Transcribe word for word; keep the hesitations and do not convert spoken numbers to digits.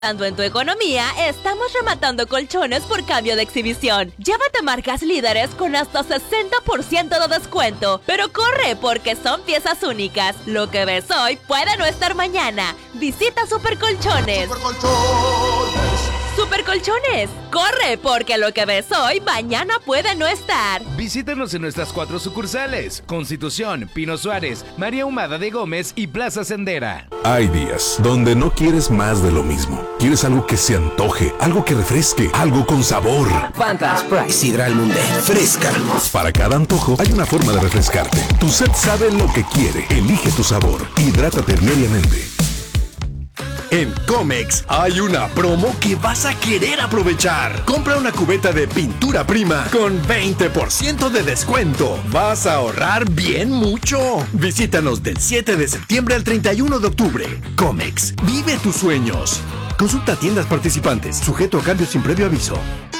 Pensando en tu economía, estamos rematando colchones por cambio de exhibición. Llévate marcas líderes con hasta sesenta por ciento de descuento. Pero corre, porque son piezas únicas. Lo que ves hoy puede no estar mañana. Visita Supercolchones. Supercolchones. Supercolchones. Corre, porque lo que ves hoy mañana puede no estar. Visítanos en nuestras cuatro sucursales: Constitución, Pino Suárez, María Humada de Gómez y Plaza Sendera. Hay días donde no quieres más de lo mismo. Quieres algo que se antoje, algo que refresque, algo con sabor. Fanta, Sprite, Sidra El Mundet, fresca. Para cada antojo hay una forma de refrescarte. Tu sed sabe lo que quiere. Elige tu sabor. Hidrátate diariamente. En Comex hay una promo que vas a querer aprovechar. Compra una cubeta de pintura prima con veinte por ciento de descuento. Vas a ahorrar bien mucho. Visítanos del siete de septiembre al treinta y uno de octubre. Comex, vive tus sueños. Consulta tiendas participantes, sujeto a cambio sin previo aviso.